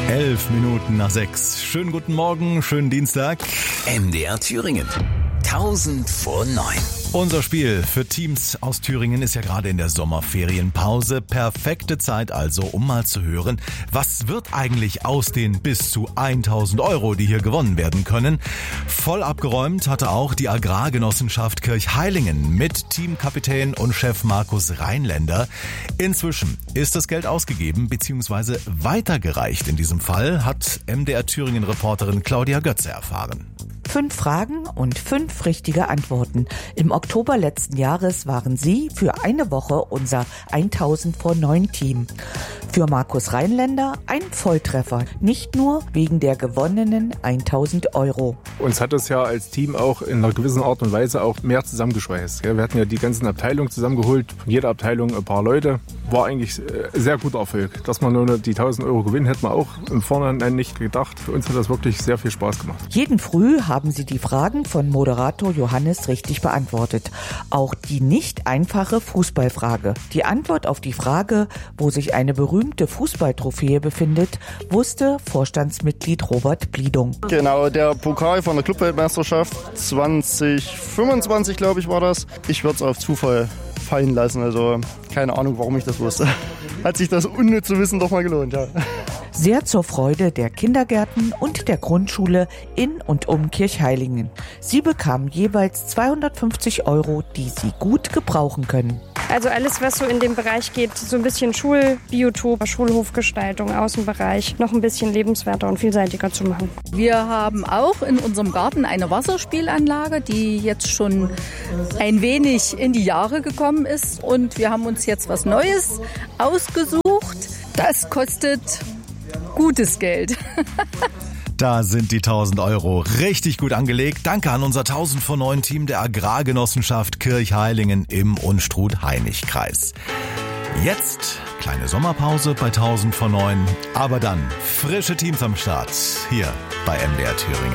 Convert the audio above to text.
11:11. Schönen guten Morgen, schönen Dienstag. MDR Thüringen. 1000 vor 9. Unser Spiel für Teams aus Thüringen ist ja gerade in der Sommerferienpause. Perfekte Zeit also, um mal zu hören, was wird eigentlich aus den bis zu 1000 Euro, die hier gewonnen werden können. Voll abgeräumt hatte auch die Agrargenossenschaft Kirchheilingen mit Teamkapitän und Chef Markus Rheinländer. Inzwischen ist das Geld ausgegeben bzw. weitergereicht. In diesem Fall hat MDR Thüringen-Reporterin Claudia Götze erfahren. 5 Fragen und 5 richtige Antworten. Im Oktober letzten Jahres waren Sie für eine Woche unser 1000 vor 9 Team. Für Markus Rheinländer ein Volltreffer, nicht nur wegen der gewonnenen 1000 Euro. Uns hat das ja als Team auch in einer gewissen Art und Weise auch mehr zusammengeschweißt. Wir hatten ja die ganzen Abteilungen zusammengeholt, von jeder Abteilung ein paar Leute. War eigentlich sehr guter Erfolg. Dass wir nur die 1000 Euro gewinnen, hätten wir auch im Vorhinein nicht gedacht. Für uns hat das wirklich sehr viel Spaß gemacht. Jeden Früh haben Sie die Fragen von Moderator Johannes richtig beantwortet. Auch die nicht einfache Fußballfrage. Die Antwort auf die Frage, wo sich eine berühmte Fußballtrophäe befindet, wusste Vorstandsmitglied Robert Bliedung. Genau, der Pokal von der Clubweltmeisterschaft 2025, glaube ich, war das. Ich würde es auf Zufall fallen lassen, also keine Ahnung, warum ich das wusste. Hat sich das unnütze Wissen doch mal gelohnt, ja. Sehr zur Freude der Kindergärten und der Grundschule in und um Kirchheilingen. Sie bekamen jeweils 250 Euro, die sie gut gebrauchen können. Also alles, was so in dem Bereich geht, so ein bisschen Schulbiotop, Schulhofgestaltung, Außenbereich, noch ein bisschen lebenswerter und vielseitiger zu machen. Wir haben auch in unserem Garten eine Wasserspielanlage, die jetzt schon ein wenig in die Jahre gekommen ist. Und wir haben uns jetzt was Neues ausgesucht. Das kostet gutes Geld. Da sind die 1000 Euro richtig gut angelegt. Danke an unser 1000 vor 9 Team der Agrargenossenschaft Kirchheilingen im Unstrut-Hainich-Kreis. Jetzt kleine Sommerpause bei 1000 vor 9, aber dann frische Teams am Start hier bei MDR Thüringen.